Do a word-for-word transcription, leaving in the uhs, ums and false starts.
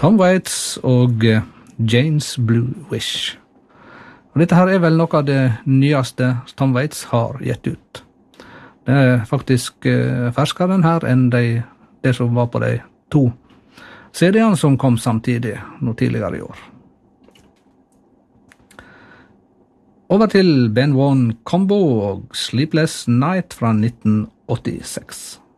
Tom Waits og Jane's Blue Wish. Og dette her er vel noe av det nyeste Tom Waits har gitt ut. Det er faktisk uh, ferskere den her enn de, det som var på de to C D-ene som kom samtidig, noe tidligere i år. Over til Ben One Combo og Sleepless Night fra nitten åttiseks.